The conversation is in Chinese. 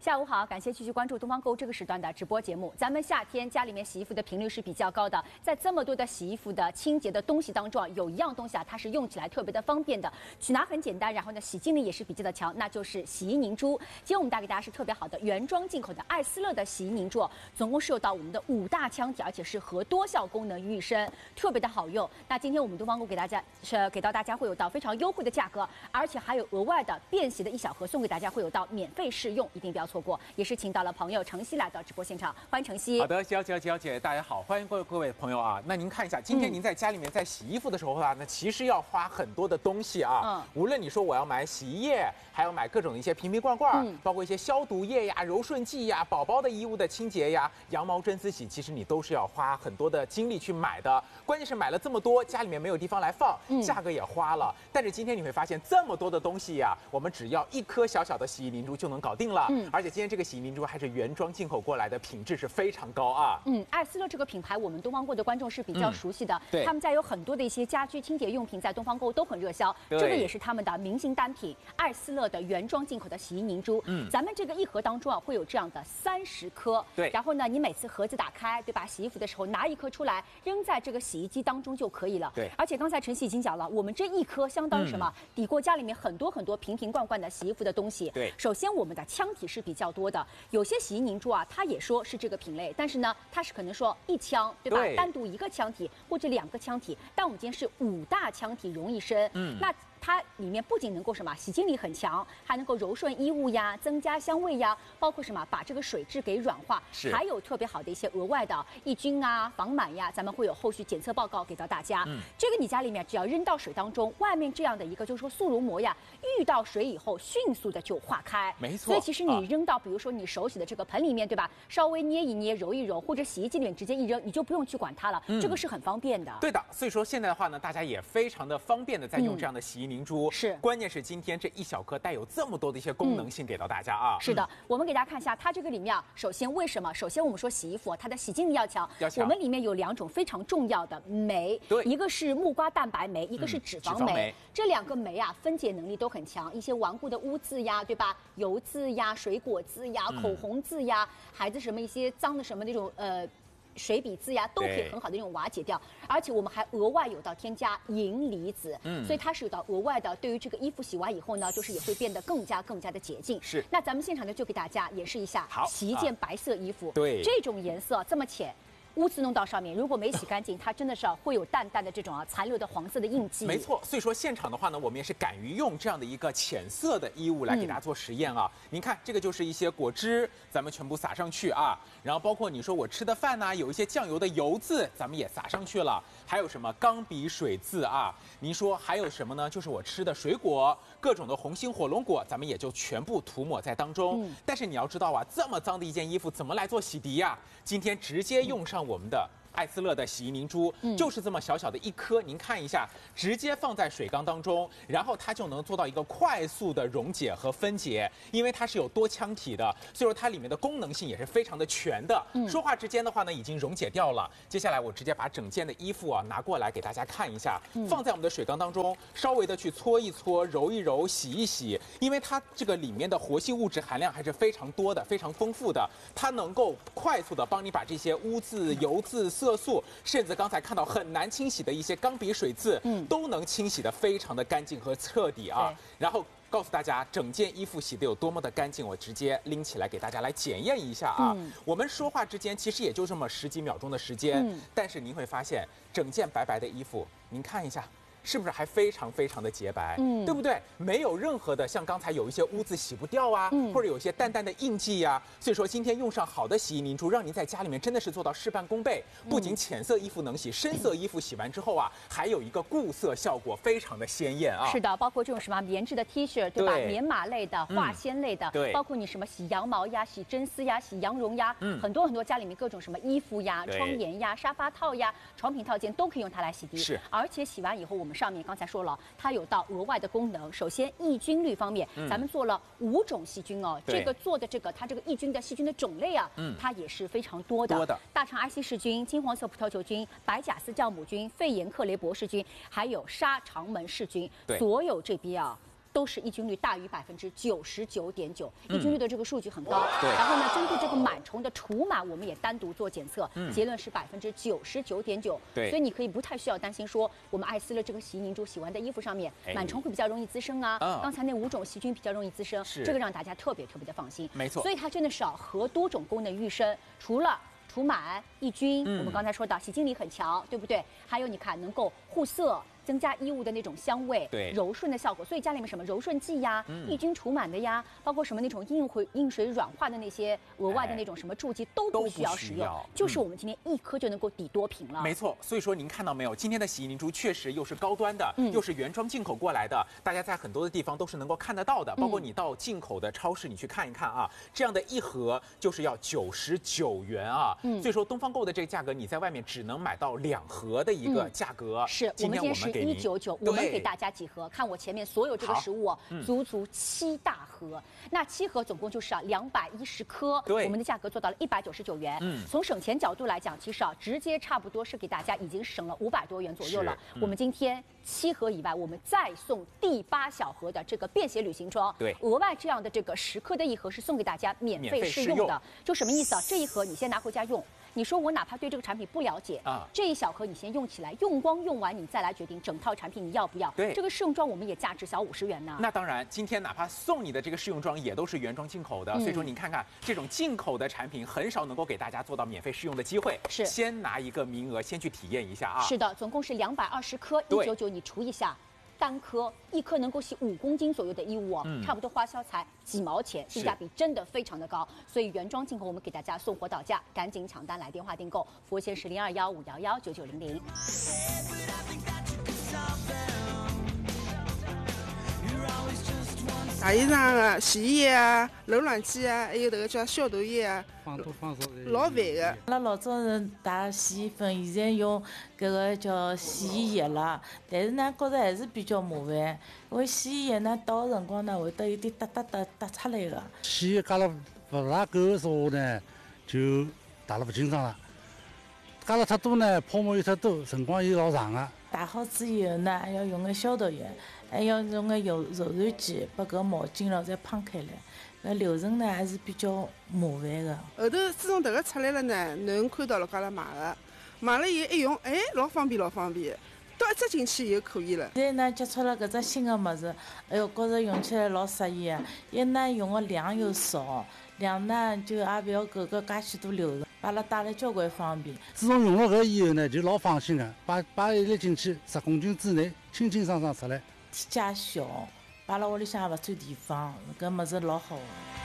下午好，感谢继续关注东方购物这个时段的直播节目。咱们夏天家里面洗衣服的频率是比较高的，在这么多的洗衣服的清洁的东西当中啊，有一样东西啊，它是用起来特别的方便的，取拿很简单，然后呢洗净力也是比较的强，那就是洗衣凝珠。今天我们带给大家是特别好的原装进口的艾斯乐的洗衣凝珠，总共是有到我们的5大腔体，而且是合多效功能于一身，特别的好用。那今天我们东方购给到大家会有到非常优惠的价格，而且还有额外的便携的1小盒送给大家，会有到免费试用，一定不要错过。也是请到了朋友程曦来到直播现场，欢迎程曦。 好的，小姐，大家好，欢迎各位朋友啊。那您看一下，今天您在家里面在洗衣服的时候啊，那其实要花很多的东西啊。无论你说我要买洗衣液，还要买各种一些瓶罐，包括一些消毒液呀、柔顺剂呀、宝宝的衣物的清洁呀、羊毛真丝洗，其实你都是要花很多的精力去买的。关键是买了这么多，家里面没有地方来放，价格也花了。但是今天你会发现，这么多的东西呀，我们只要1颗小小的洗衣凝珠就能搞定了。而且今天这个洗衣凝珠还是原装进口过来的，品质是非常高啊。 艾斯乐这个品牌，我们东方购的观众是比较熟悉的，他们家有很多的一些家居清洁用品，在东方购都很热销。这个也是他们的明星单品，艾斯乐的原装进口的洗衣凝珠。咱们这个一盒当中啊，会有这样的30颗。对，然后呢，你每次盒子打开，对吧？洗衣服的时候拿1颗出来，扔在这个洗衣机当中就可以了。对，而且刚才晨曦已经讲了，我们这1颗相当于什么？抵过家里面很多瓶罐的洗衣服的东西。对，首先我们的腔体是比较多的，有些洗衣凝珠啊，它也说是这个品类，但是呢，它是可能说1腔，对吧？单独1个腔体或者2个腔体，但我们今天是5大腔体融一身。那它里面不仅能够什么洗净力很强，还能够柔顺衣物呀，增加香味呀，包括什么把这个水质给软化，还有特别好的一些额外的抑菌啊、防螨呀，咱们会有后续检测报告给到大家。这个你家里面只要扔到水当中，外面这样的一个就是说速溶膜呀，遇到水以后迅速的就化开。没错，所以其实你扔到比如说你手洗的这个盆里面，对吧？稍微捏一捏、揉一揉，或者洗衣机里面直接一扔，你就不用去管它了。这个是很方便的。 对的，所以说现在的话呢，大家也非常的方便的在用这样的洗衣凝珠。是，关键是今天这1小颗带有这么多的一些功能性给到大家啊。是的， 我们给大家看一下它这个里面啊，首先为什么？首先我们说洗衣服它的洗净力要强，我们里面有2种非常重要的酶，一个是木瓜蛋白酶，一个是脂肪酶。这2个酶啊，分解能力都很强，一些顽固的污渍呀，对吧？油渍呀、水果渍呀、口红渍呀，孩子什么一些脏的什么那种水笔渍呀，都可以很好的那种瓦解掉，而且我们还额外有到添加银离子，所以它是有到额外的，对于这个衣服洗完以后呢，就是也会变得更加的洁净。是，那咱们现场呢就给大家演示一下，洗一件白色衣服，这种颜色这么浅。污渍弄到上面，如果没洗干净，它真的是会有淡淡的这种残留的黄色的印记。 没错，所以说现场的话呢，我们也是敢于用这样的一个浅色的衣物来给大家做实验啊。您看，这个就是一些果汁，咱们全部撒上去啊。然后包括你说我吃的饭呢，有一些酱油的油渍，咱们也撒上去了。还有什么钢笔水渍啊？您说还有什么呢？就是我吃的水果，各种的红心火龙果，咱们也就全部涂抹在当中。但是你要知道啊，这么脏的一件衣服怎么来做洗涤呀？今天直接用上我们的艾斯乐的洗衣凝珠，就是这么小小的1颗，您看一下，直接放在水缸当中，然后它就能做到一个快速的溶解和分解，因为它是有多腔体的，所以说它里面的功能性也是非常的全的。说话之间的话呢，已经溶解掉了。接下来我直接把整件的衣服啊拿过来给大家看一下，放在我们的水缸当中，稍微的去搓一搓、揉一揉、洗一洗，因为它这个里面的活性物质含量还是非常多的、非常丰富的，它能够快速的帮你把这些污渍、油渍、色素，甚至刚才看到很难清洗的一些钢笔水渍，都能清洗得非常的干净和彻底啊。然后告诉大家整件衣服洗得有多么的干净，我直接拎起来给大家来检验一下啊。我们说话之间其实也就这么10几秒钟的时间，但是您会发现整件白白的衣服，您看一下。是不是还非常的洁白？对不对？没有任何的像刚才有一些污渍洗不掉啊，或者有一些淡淡的印记呀。所以说今天用上好的洗衣凝珠，让您在家里面真的是做到事半功倍。不仅浅色衣服能洗，深色衣服洗完之后啊，还有一个固色效果，非常的鲜艳啊。 是的，包括这种什么棉质的 T 恤，对吧？棉马类的、化纤类的，包括你什么洗羊毛呀、洗真丝呀、洗羊绒呀，很多家里面各种什么衣服呀、窗沿呀、沙发套呀、床品套件都可以用它来洗涤。是，而且洗完以后，我们上面刚才说了，它有到额外的功能。首先，抑菌率方面，咱们做了5种细菌哦。这个做的它这个抑菌的细菌的种类啊，它也是非常多的。大肠埃希氏菌、金黄色葡萄球菌、白贾斯酵母菌、肺炎克雷伯氏菌，还有沙肠门氏菌，所有这边啊。 都是抑菌率大于99.9%，抑菌率的这个数据很高。 对。 然后呢，针对这个螨虫的除螨，我们也单独做检测，结论是99.9%。 对。 所以你可以不太需要担心说，我们爱思乐这个洗衣凝珠洗完的衣服上面螨虫会比较容易滋生啊。刚才那5种细菌比较容易滋生，这个让大家特别的放心。 没错。 所以它真的是合多种功能于一身，除了除螨、抑菌，我们刚才说到洗净力很强，对不对？还有你看能够护色。增加衣物的那种香味， 对柔顺的效果，所以家里面什么柔顺剂呀、抑菌除螨的呀，包括什么那种硬水软化的那些额外的那种什么助剂都不需要使用，就是我们今天一颗就能够抵多瓶了。 没错，所以说您看到没有，今天的洗衣凝珠确实又是高端的，又是原装进口过来的，大家在很多的地方都是能够看得到的，包括你到进口的超市你去看一看啊，这样的一盒就是要99元啊，所以说东方购的这个价格，你在外面只能买到2盒的一个价格。 是， 今天我们给 199，我们给大家几盒？看我前面所有这个食物，足7大盒。那7盒总共就是210颗，我们的价格做到了199元。从省钱角度来讲，其实直接差不多是给大家已经省了500多元左右了。我们今天7盒以外，我们再送第8小盒的这个便携旅行装， 对， 额外这样的这个10颗的一盒是送给大家免费试用的。就什么意思啊？这一盒你先拿回家用。你说我哪怕对这个产品不了解这一小盒你先用起来，用光用完你再来决定整套产品你要不要。 对， 这个试用装我们也价值小50元呢。 那当然，今天哪怕送你的这个试用装也都是原装进口的，所以说您看看这种进口的产品很少能够给大家做到免费试用的机会。 是， 先拿一个名额先去体验一下啊。 是的，总共是220颗，199你除一下。单颗1颗能够洗5公斤左右的衣物差不多花销才几毛钱，性价比真的非常的高。所以原装进口我们给大家送货到家，赶紧抢单来电话订购，服务线是0215119900。 洗衣裳啊、洗衣液啊、冷暖机啊，还有这个叫消毒液啊，老烦的。 阿拉老早是打洗衣粉，现在用搿个叫洗衣液了，但是呢，觉着还是比较麻烦，因为洗衣液呢倒的辰光呢会得有点哒出来的。 洗衣加了不大够的时候呢，就打了不清爽了。加了太多呢，泡沫又太多，辰光又老长啊。 打好之以后呢，还要用个消毒液，还要用个柔软剂把搿毛巾了再滂开来。搿流程呢还是比较麻烦的。 后头自从迭个出来了呢，侬看到了阿拉买的，买了以后一用，哎，老方便，倒一只进去以后可以了。 现在呢接触了搿只新的物事，哎哟，觉着用起来老适意的。一呢用的量又少，2呢就也不要搿个介许多流程，把阿拉带来交关方便。 自从用了搿以后呢，就老放心的，摆一粒进去10公斤之内，清清爽爽出来。 体积小，摆辣屋里向也勿占地方，搿物事老好的。